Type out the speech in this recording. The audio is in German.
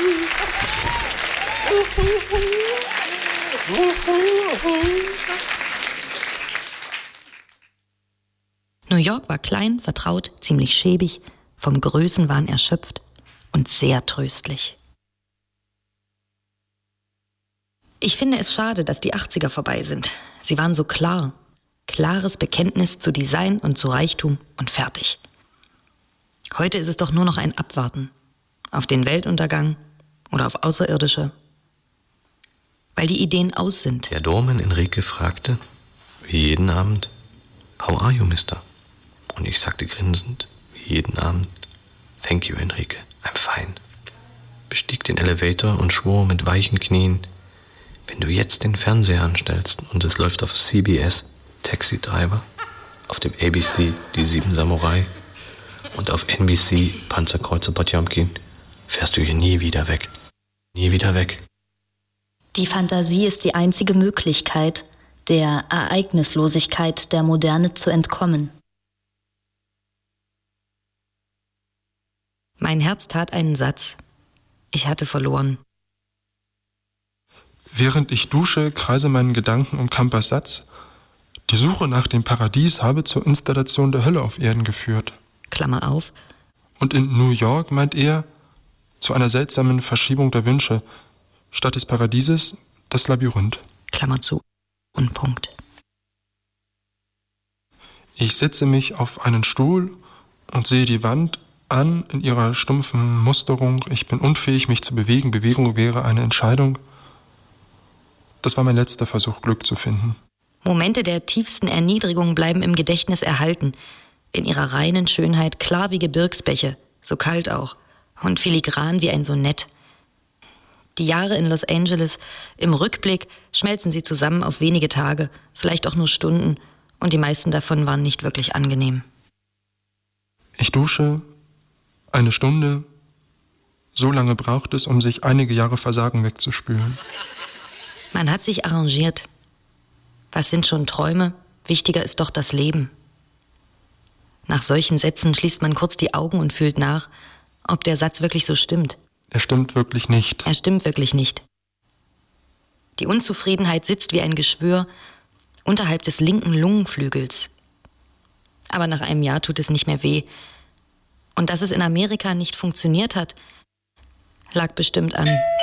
New York war klein, vertraut, ziemlich schäbig, vom Größenwahn erschöpft und sehr tröstlich. Ich finde es schade, dass die 80er vorbei sind. Sie waren so klar. Klares Bekenntnis zu Design und zu Reichtum und fertig. Heute ist es doch nur noch ein Abwarten. Auf den Weltuntergang oder auf Außerirdische. Weil die Ideen aus sind. Der Doorman Enrique fragte, wie jeden Abend, "How are you, Mister?" Und ich sagte grinsend, wie jeden Abend, "Thank you, Enrique, I'm fine." Bestieg den Elevator und schwor mit weichen Knien, wenn du jetzt den Fernseher anstellst und es läuft auf CBS Taxi Driver, auf dem ABC die 7 Samurai und auf NBC Panzerkreuzer Potjomkin, fährst du hier nie wieder weg. Nie wieder weg. Die Fantasie ist die einzige Möglichkeit, der Ereignislosigkeit der Moderne zu entkommen. Mein Herz tat einen Satz. Ich hatte verloren. Während ich dusche, kreise meinen Gedanken um Kampers Satz. Die Suche nach dem Paradies habe zur Installation der Hölle auf Erden geführt. Klammer auf. Und in New York, meint er, zu einer seltsamen Verschiebung der Wünsche. Statt des Paradieses das Labyrinth. Klammer zu. Und Punkt. Ich setze mich auf einen Stuhl und sehe die Wand an in ihrer stumpfen Musterung. Ich bin unfähig, mich zu bewegen. Bewegung wäre eine Entscheidung. Das war mein letzter Versuch, Glück zu finden. Momente der tiefsten Erniedrigung bleiben im Gedächtnis erhalten. In ihrer reinen Schönheit, klar wie Gebirgsbäche, so kalt auch. Und filigran wie ein Sonett. Die Jahre in Los Angeles, im Rückblick schmelzen sie zusammen auf wenige Tage, vielleicht auch nur Stunden. Und die meisten davon waren nicht wirklich angenehm. Ich dusche 1 Stunde. So lange braucht es, um sich einige Jahre Versagen wegzuspülen. Man hat sich arrangiert. Was sind schon Träume? Wichtiger ist doch das Leben. Nach solchen Sätzen schließt man kurz die Augen und fühlt nach, ob der Satz wirklich so stimmt. Er stimmt wirklich nicht. Er stimmt wirklich nicht. Die Unzufriedenheit sitzt wie ein Geschwür unterhalb des linken Lungenflügels. Aber nach einem Jahr tut es nicht mehr weh. Und dass es in Amerika nicht funktioniert hat, lag bestimmt an